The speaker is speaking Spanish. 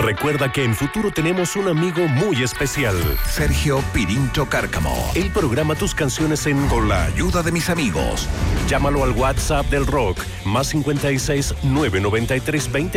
Recuerda que en Futuro tenemos un amigo muy especial. Sergio Pirincho Cárcamo. Él programa tus canciones con la ayuda de mis amigos. Llámalo al WhatsApp del rock, +56 993 20